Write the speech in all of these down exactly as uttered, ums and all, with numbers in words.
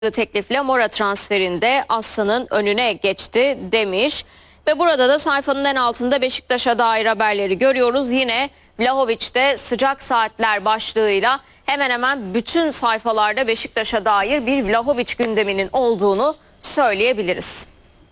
teklifle Mora transferinde Aslan'ın önüne geçti demiş. Ve burada da sayfanın en altında Beşiktaş'a dair haberleri görüyoruz. Yine Vlahović'te sıcak saatler başlığıyla hemen hemen bütün sayfalarda Beşiktaş'a dair bir Vlahović gündeminin olduğunu söyleyebiliriz.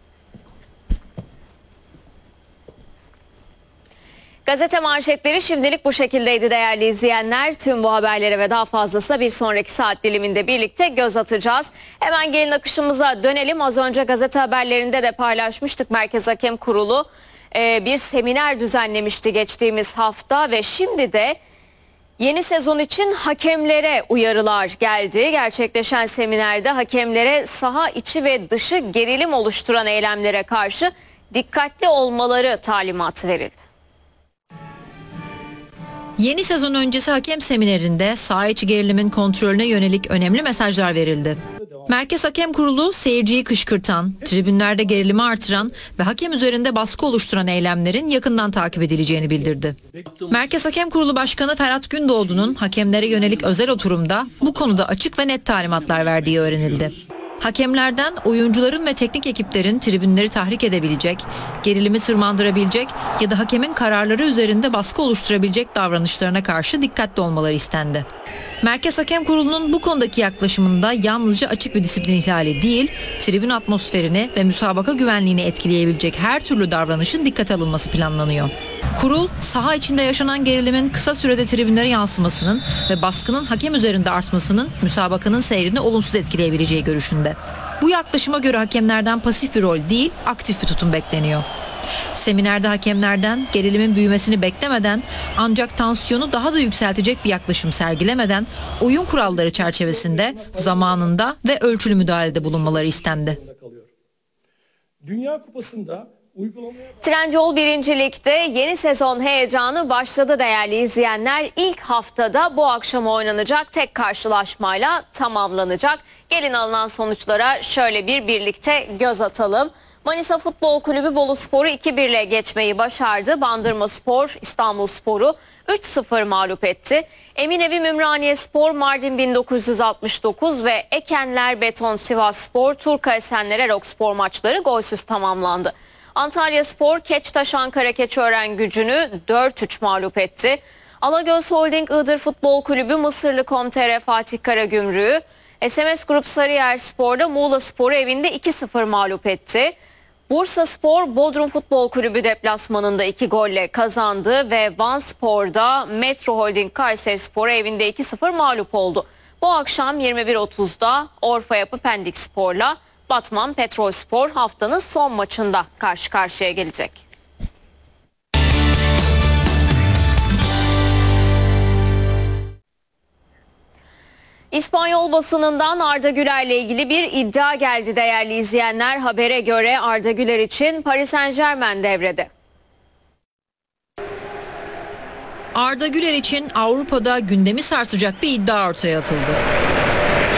Gazete manşetleri şimdilik bu şekildeydi değerli izleyenler. Tüm bu haberlere ve daha fazlasına bir sonraki saat diliminde birlikte göz atacağız. Hemen gelin akışımıza dönelim. Az önce gazete haberlerinde de paylaşmıştık. Merkez Hakem Kurulu e, bir seminer düzenlemişti geçtiğimiz hafta ve şimdi de yeni sezon için hakemlere uyarılar geldi. Gerçekleşen seminerde hakemlere saha içi ve dışı gerilim oluşturan eylemlere karşı dikkatli olmaları talimatı verildi. Yeni sezon öncesi hakem seminerinde saha içi gerilimin kontrolüne yönelik önemli mesajlar verildi. Merkez Hakem Kurulu seyirciyi kışkırtan, tribünlerde gerilimi artıran ve hakem üzerinde baskı oluşturan eylemlerin yakından takip edileceğini bildirdi. Merkez Hakem Kurulu Başkanı Ferhat Gündoğdu'nun hakemlere yönelik özel oturumda bu konuda açık ve net talimatlar verdiği öğrenildi. Hakemlerden oyuncuların ve teknik ekiplerin tribünleri tahrik edebilecek, gerilimi tırmandırabilecek ya da hakemin kararları üzerinde baskı oluşturabilecek davranışlarına karşı dikkatli olmaları istendi. Merkez Hakem Kurulu'nun bu konudaki yaklaşımında yalnızca açık bir disiplin ihlali değil, tribün atmosferini ve müsabaka güvenliğini etkileyebilecek her türlü davranışın dikkate alınması planlanıyor. Kurul, saha içinde yaşanan gerilimin kısa sürede tribünlere yansımasının ve baskının hakem üzerinde artmasının müsabakanın seyrini olumsuz etkileyebileceği görüşünde. Bu yaklaşıma göre hakemlerden pasif bir rol değil, aktif bir tutum bekleniyor. Seminerde hakemlerden gerilimin büyümesini beklemeden ancak tansiyonu daha da yükseltecek bir yaklaşım sergilemeden oyun kuralları çerçevesinde zamanında ve ölçülü müdahalede bulunmaları istendi. Dünya Kupası'nda uygulamaya... Trendyol birincilikte yeni sezon heyecanı başladı değerli izleyenler. İlk haftada bu akşam oynanacak tek karşılaşmayla tamamlanacak. Gelin alınan sonuçlara şöyle bir birlikte göz atalım. Manisa Futbol Kulübü Boluspor'u iki bir ile geçmeyi başardı. Bandırmaspor İstanbulspor'u üç sıfır mağlup etti. Eminönü Ümraniyespor Mardin bin dokuz yüz altmış dokuz ve Ekenler Beton Sivasspor Turka Esenler Erokspor maçları golsüz tamamlandı. Antalyaspor Keçtaş Ankara Keçiören-Gücü'nü dört üç mağlup etti. Alagöz Holding Iğdır Futbol Kulübü Mısırlı Komtere Fatih Karagümrük'ü, S M S Grup Sarıyerspor'da Muğlaspor'u evinde iki sıfır mağlup etti. Bursaspor Bodrum Futbol Kulübü deplasmanında iki golle kazandı ve Vanspor'da Metro Holding Kayserispor'u evinde iki sıfır mağlup oldu. Bu akşam yirmi bir otuzda Orfa Yapı Pendikspor'la Batman Petrolspor haftanın son maçında karşı karşıya gelecek. İspanyol basınından Arda Güler'le ilgili bir iddia geldi değerli izleyenler. Habere göre Arda Güler için Paris Saint-Germain devrede. Arda Güler için Avrupa'da gündemi sarsacak bir iddia ortaya atıldı.